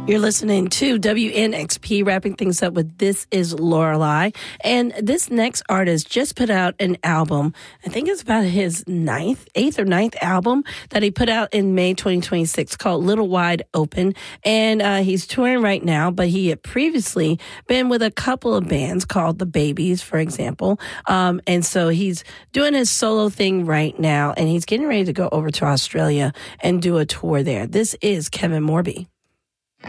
You're listening to WNXP, wrapping things up with This Is Lorelei. And this next artist just put out an album. I think it's about his eighth or ninth album that he put out in May 2026 called Little Wide Open. And he's touring right now, but he had previously been with a couple of bands called The Babies, for example. And so he's doing his solo thing right now, and he's getting ready to go over to Australia and do a tour there. This is Kevin Morby.